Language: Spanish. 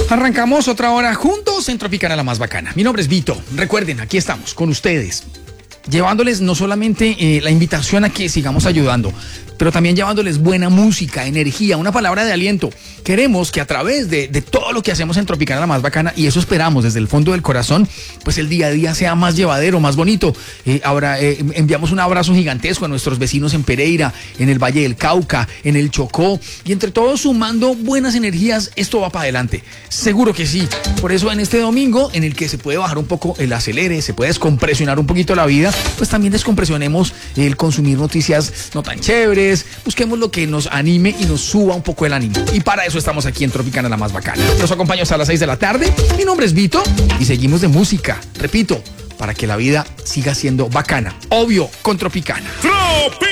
Arrancamos otra hora juntos en Tropicana, la más bacana. Mi nombre es Vito. Recuerden, aquí estamos con ustedes, llevándoles no solamente la invitación a que sigamos ayudando, pero también llevándoles buena música, energía, una palabra de aliento. Queremos que a través de todo lo que hacemos en Tropicana, la más bacana, y eso esperamos desde el fondo del corazón, pues el día a día sea más llevadero, más bonito. Ahora enviamos un abrazo gigantesco a nuestros vecinos en Pereira, en el Valle del Cauca, en el Chocó, y entre todos sumando buenas energías, esto va para adelante. Seguro que sí. Por eso en este domingo, en el que se puede bajar un poco el acelere, se puede descompresionar un poquito la vida, pues también descompresionemos el consumir noticias no tan chéveres. Busquemos lo que nos anime y nos suba un poco el ánimo. Y para eso estamos aquí en Tropicana, la más bacana. Los acompaño hasta las 6 de la tarde. Mi nombre es Vito y seguimos de música. Repito, para que la vida siga siendo bacana. Obvio, con Tropicana.